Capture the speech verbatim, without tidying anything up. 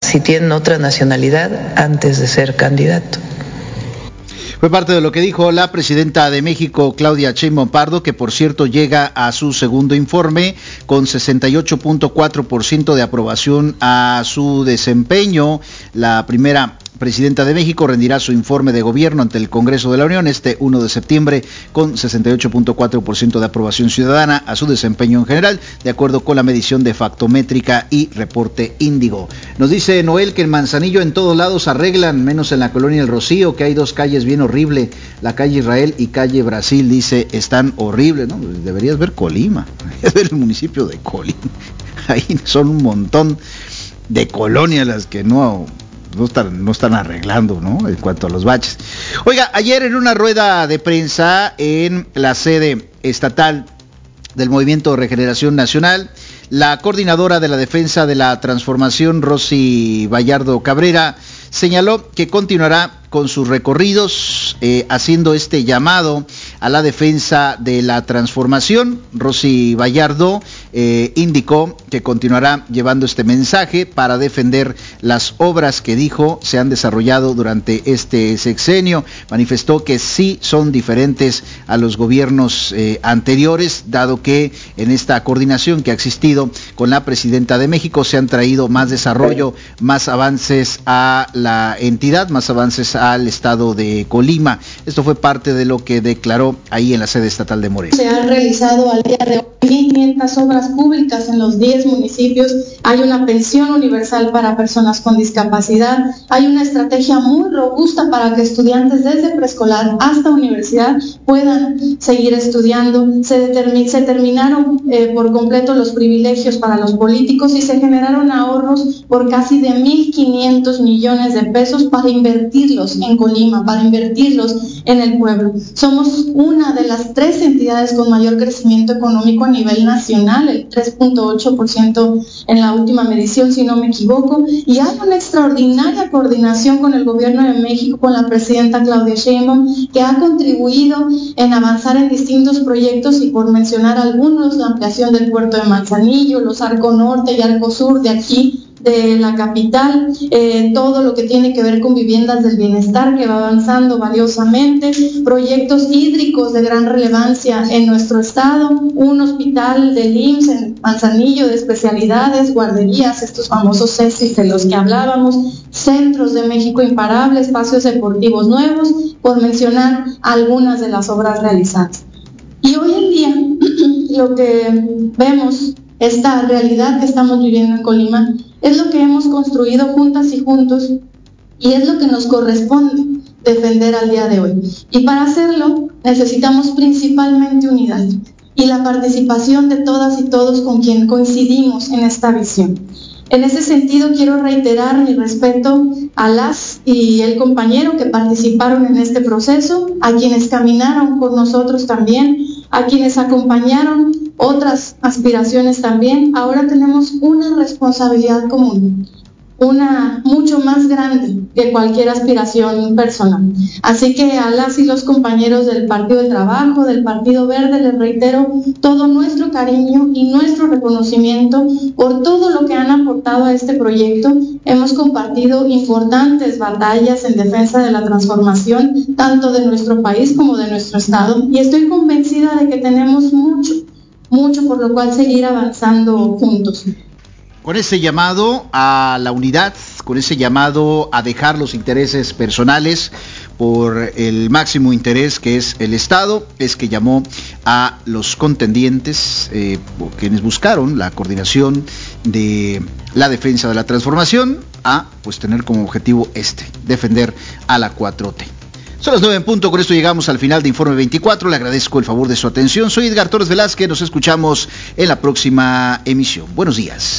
si tienen otra nacionalidad antes de ser candidato. Fue parte de lo que dijo la presidenta de México, Claudia Sheinbaum Pardo, que por cierto llega a su segundo informe con sesenta y ocho punto cuatro por ciento de aprobación a su desempeño. La primera presidenta de México rendirá su informe de gobierno ante el Congreso de la Unión este primero de septiembre con sesenta y ocho punto cuatro por ciento de aprobación ciudadana a su desempeño en general, de acuerdo con la medición de Factométrica y Reporte Índigo. Nos dice Noel que en Manzanillo en todos lados arreglan, menos en la colonia El Rocío, que hay dos calles bien horribles, la calle Israel y calle Brasil, dice, están horribles, ¿no? Deberías ver Colima, deberías ver el municipio de Colima, ahí son un montón de colonias las que no... No están, no están arreglando, ¿no? En cuanto a los baches. Oiga, ayer en una rueda de prensa en la sede estatal del Movimiento de Regeneración Nacional, la coordinadora de la Defensa de la Transformación, Rosy Vallardo Cabrera, señaló que continuará con sus recorridos eh, haciendo este llamado a la defensa de la transformación. Rosy Vallardo eh, indicó que continuará llevando este mensaje para defender las obras que dijo se han desarrollado durante este sexenio. Manifestó que sí son diferentes a los gobiernos eh, anteriores, dado que en esta coordinación que ha existido con la presidenta de México se han traído más desarrollo, más avances a la entidad, más avances al estado de Colima. Esto fue parte de lo que declaró ahí en la sede estatal de Morelos. Se han realizado al día de hoy mil quinientas obras públicas en los diez municipios, hay una pensión universal para personas con discapacidad, hay una estrategia muy robusta para que estudiantes desde preescolar hasta universidad puedan seguir estudiando, se, determin- se terminaron eh, por completo los privilegios para los políticos y se generaron ahorros por casi de mil quinientos millones de pesos para invertirlos en Colima, para invertirlos en el pueblo. Somos una de las tres entidades con mayor crecimiento económico a nivel nacional, el tres punto ocho por ciento en la última medición, si no me equivoco, y hay una extraordinaria coordinación con el gobierno de México, con la presidenta Claudia Sheinbaum, que ha contribuido en avanzar en distintos proyectos y por mencionar algunos, la ampliación del puerto de Manzanillo, los Arco Norte y Arco Sur de aquí, de la capital, eh, todo lo que tiene que ver con viviendas del bienestar que va avanzando valiosamente, proyectos hídricos de gran relevancia en nuestro estado, un hospital del I M S S en Manzanillo de especialidades, guarderías, estos famosos C E S I de los que hablábamos, centros de México imparable, espacios deportivos nuevos, por mencionar algunas de las obras realizadas. Y hoy en día lo que vemos, esta realidad que estamos viviendo en Colima, es lo que hemos construido juntas y juntos y es lo que nos corresponde defender al día de hoy. Y para hacerlo necesitamos principalmente unidad y la participación de todas y todos con quien coincidimos en esta visión. En ese sentido quiero reiterar mi respeto a las y el compañero que participaron en este proceso, a quienes caminaron con nosotros también, a quienes acompañaron otras aspiraciones también. Ahora tenemos una responsabilidad común, una mucho más grande que cualquier aspiración personal. Así que a las y los compañeros del Partido del Trabajo, del Partido Verde, les reitero todo nuestro cariño y nuestro reconocimiento por todo lo que han aportado a este proyecto. Hemos compartido importantes batallas en defensa de la transformación, tanto de nuestro país como de nuestro estado, y estoy convencida de que tenemos mucho, mucho por lo cual seguir avanzando juntos. Con ese llamado a la unidad, con ese llamado a dejar los intereses personales por el máximo interés que es el Estado, es que llamó a los contendientes, eh, quienes buscaron la coordinación de la defensa de la transformación, a pues tener como objetivo este, defender a la cuatro T. Son las nueve en punto, con esto llegamos al final de Informe veinticuatro, le agradezco el favor de su atención, soy Edgar Torres Velázquez, nos escuchamos en la próxima emisión. Buenos días.